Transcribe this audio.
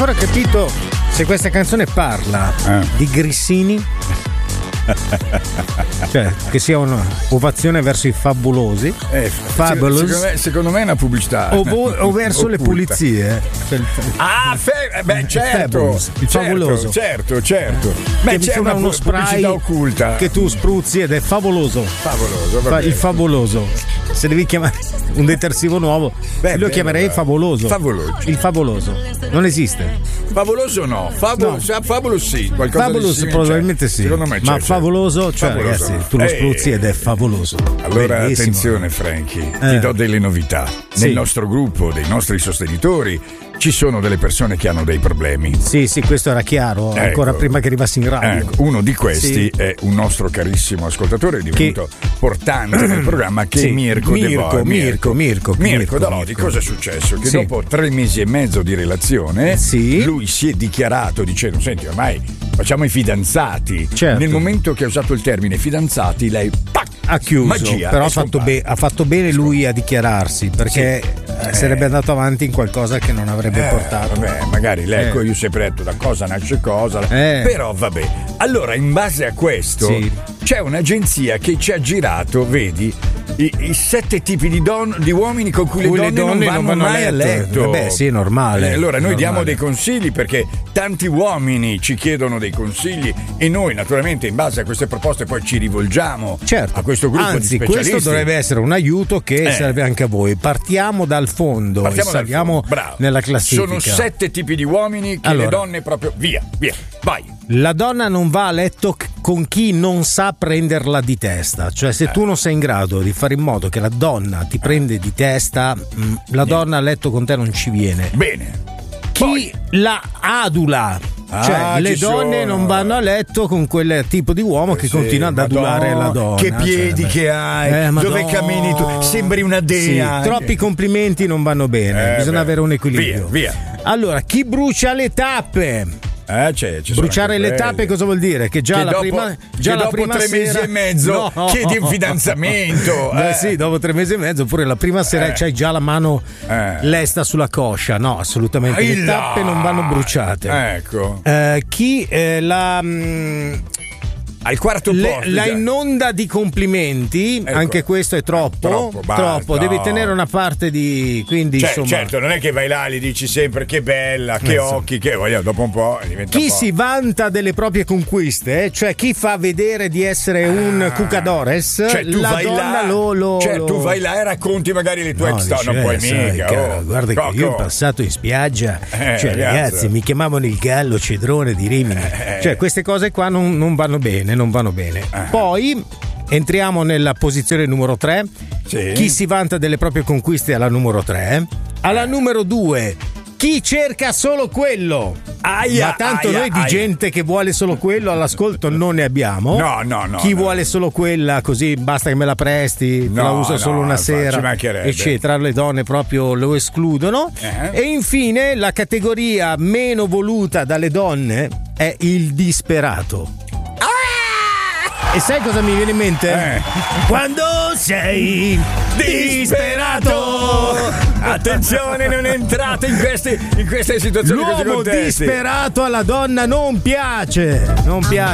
ancora capito se questa canzone parla di grissini, cioè che sia un'ovazione verso i fabulosi, secondo me è una pubblicità, o verso le pulizie. Certo, il favoloso, certo. Beh, c'è una uno spray occulta che tu spruzzi ed è favoloso. Il favoloso. Se devi chiamare un detersivo nuovo, lo chiamerei favoloso. Il favoloso non esiste. Favoloso no. Fabulous sì. Fabulous probabilmente sì. Secondo me ma favoloso, cioè ragazzi, tu lo spruzzi ed è favoloso. Allora bellissimo. Attenzione Frankie, ti do delle novità. Nel nostro gruppo, dei nostri sostenitori, ci sono delle persone che hanno dei problemi. Sì, questo era chiaro, ancora prima che arrivassi in radio. Uno di questi è un nostro carissimo ascoltatore, divenuto portante nel programma, che è Mirko da Lodi. Cosa è successo? Che dopo 3 mesi e mezzo di relazione, lui si è dichiarato dicendo: senti, ormai facciamo i fidanzati. Certo. Nel momento che ha usato il termine fidanzati, lei ha chiuso. Magia, però ha fatto bene lui a dichiararsi, perché sarebbe andato avanti in qualcosa che non avrebbe portato. Vabbè, magari lei, io ho sempre detto da cosa nasce cosa, però vabbè. Allora, in base a questo, c'è un'agenzia che ci ha girato, vedi, i 7 tipi di uomini con cui le donne non vanno mai a letto. Beh, sì, è normale. Allora noi diamo dei consigli, perché tanti uomini ci chiedono dei consigli e noi naturalmente in base a queste proposte poi ci rivolgiamo a questo gruppo di specialisti. Questo dovrebbe essere un aiuto che serve anche a voi. Partiamo dal fondo e saliamo nella classifica. Sono 7 tipi di uomini che le donne proprio via, vai. La donna non va a letto con chi non sa prenderla di testa, cioè se tu non sei in grado di fare in modo che la donna ti prende di testa, la donna a letto con te non ci viene. Bene. Chi la adula, cioè le donne non vanno a letto con quel tipo di uomo che continua ad adulare la donna. Che piedi che hai, dove cammini tu, sembri una dea. Troppi complimenti non vanno bene, bisogna avere un equilibrio. Via. Allora, chi brucia le tappe? Bruciare le tappe cosa vuol dire? Che già dopo 3 mesi e mezzo chiedi un fidanzamento. Dopo 3 mesi e mezzo, oppure la prima sera c'hai già la mano lesta sulla coscia. No, assolutamente. Le tappe non vanno bruciate. Ecco. Chi al quarto posto la inonda di complimenti, anche questo è troppo. Devi tenere una parte di, quindi insomma. Certo, non è che vai là e gli dici sempre che bella, che occhi, che dopo un po' diventa chi si vanta delle proprie conquiste, cioè chi fa vedere di essere un cucadores, cioè, la donna tu vai là e racconti magari le tue ex, non puoi mica. Guarda che io ho passato in spiaggia, ragazzi, mi chiamavano il gallo cedrone di Rimini. Cioè queste cose qua non vanno bene. Poi entriamo nella posizione numero 3. Chi si vanta delle proprie conquiste alla numero 3. Alla numero 2, chi cerca solo quello. Ma tanto noi di gente che vuole solo quello all'ascolto non ne abbiamo. No. Chi vuole solo quella, così basta che me la presti, la uso solo una sera, eccetera. Le donne proprio lo escludono. E infine la categoria meno voluta dalle donne è il disperato. E sai cosa mi viene in mente? Quando sei disperato, attenzione, non entrate in queste situazioni. L'uomo disperato alla donna non piace.